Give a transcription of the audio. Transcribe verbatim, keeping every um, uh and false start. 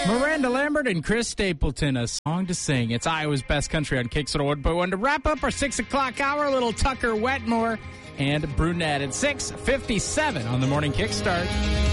Miranda Lambert and Chris Stapleton, a song to sing. It's Iowa's Best Country on Kicks one oh one point one. To wrap up our six o'clock hour, a little Tucker Wetmore and Brunette at six fifty-seven on the Morning Kickstart.